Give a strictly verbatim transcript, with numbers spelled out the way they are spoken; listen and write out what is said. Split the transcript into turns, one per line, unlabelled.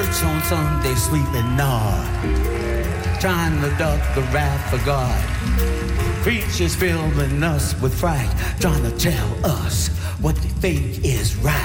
church on Sunday sleeping nod, trying to duck the wrath of God. Preachers filling us with fright, trying to tell us what they think is right.